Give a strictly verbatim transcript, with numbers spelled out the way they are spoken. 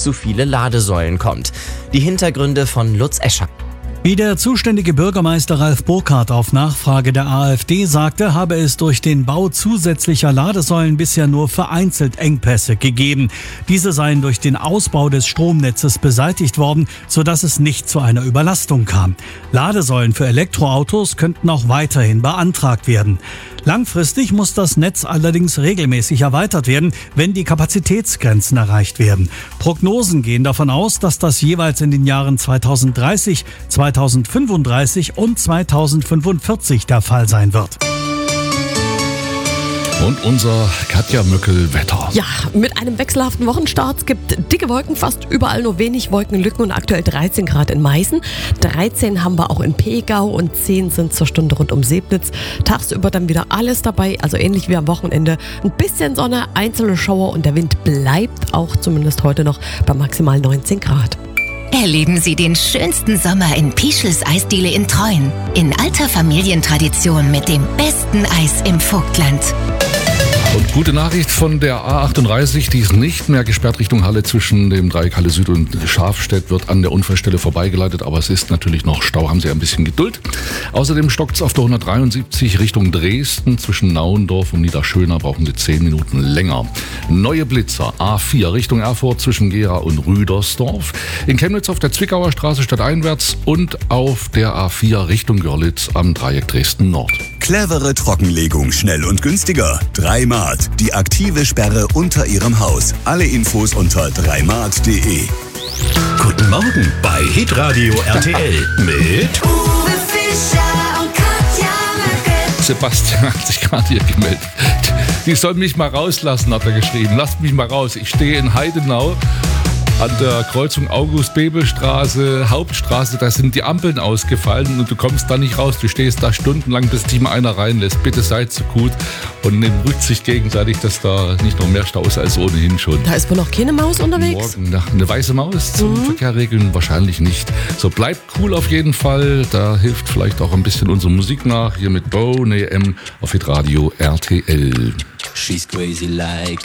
zu viele Ladesäulen kommt. Die Hintergründe von Lutz Escher. Wie der zuständige Bürgermeister Ralf Burkhardt auf Nachfrage der AfD sagte, habe es durch den Bau zusätzlicher Ladesäulen bisher nur vereinzelt Engpässe gegeben. Diese seien durch den Ausbau des Stromnetzes beseitigt worden, sodass es nicht zu einer Überlastung kam. Ladesäulen für Elektroautos könnten auch weiterhin beantragt werden. Langfristig muss das Netz allerdings regelmäßig erweitert werden, wenn die Kapazitätsgrenzen erreicht werden. Prognosen gehen davon aus, dass das jeweils in den Jahren zweitausenddreißig, zweitausendfünfunddreißig und zweitausendfünfundvierzig der Fall sein wird. Und unser Katja Möckel-Wetter. Ja, mit einem wechselhaften Wochenstart. Es gibt dicke Wolken, fast überall nur wenig Wolkenlücken und aktuell dreizehn Grad in Meißen. dreizehn haben wir auch in Pegau und zehn sind zur Stunde rund um Sebnitz. Tagsüber dann wieder alles dabei, also ähnlich wie am Wochenende. Ein bisschen Sonne, einzelne Schauer und der Wind bleibt auch zumindest heute noch bei maximal neunzehn Grad. Erleben Sie den schönsten Sommer in Pischels Eisdiele in Treuen. In alter Familientradition mit dem besten Eis im Vogtland. Und gute Nachricht von der A achtunddreißig, die ist nicht mehr gesperrt Richtung Halle zwischen dem Dreieck Halle Süd und Schafstedt, wird an der Unfallstelle vorbeigeleitet, aber es ist natürlich noch Stau, haben Sie ein bisschen Geduld. Außerdem stockt es auf der hundertdreiundsiebzig Richtung Dresden, zwischen Nauendorf und Niederschöner brauchen Sie zehn Minuten länger. Neue Blitzer, A vier Richtung Erfurt zwischen Gera und Rüdersdorf, in Chemnitz auf der Zwickauer Straße stadteinwärts und auf der A vier Richtung Görlitz am Dreieck Dresden Nord. Clevere Trockenlegung, schnell und günstiger. Dreimat, die aktive Sperre unter Ihrem Haus. Alle Infos unter dreimat punkt de. Guten Morgen bei Hitradio R T L mit Uwe Fischer und Katja Möckel. Sebastian hat sich gerade hier gemeldet. Die soll mich mal rauslassen, hat er geschrieben. Lasst mich mal raus. Ich stehe in Heidenau an der Kreuzung August-Bebel-Straße, Hauptstraße, da sind die Ampeln ausgefallen und du kommst da nicht raus. Du stehst da stundenlang, bis dich mal einer reinlässt. Bitte seid so gut und nehmt Rücksicht gegenseitig, dass da nicht noch mehr Stau ist als ohnehin schon. Da ist wohl noch keine Maus unterwegs? Morgen nach eine weiße Maus zum Mhm. Verkehr regeln? Wahrscheinlich nicht. So, bleibt cool auf jeden Fall. Da hilft vielleicht auch ein bisschen unsere Musik nach. Hier mit Boney M auf Hitradio R T L. She's crazy like